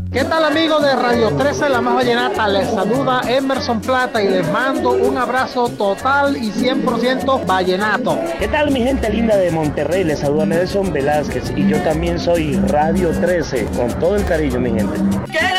¿Qué tal amigos de Radio 13, la más vallenata? Les saluda Emerson Plata y les mando un abrazo total y 100% vallenato. ¿Qué tal mi gente linda de Monterrey? Les saluda Nelson Velázquez y yo también soy Radio 13, con todo el cariño mi gente.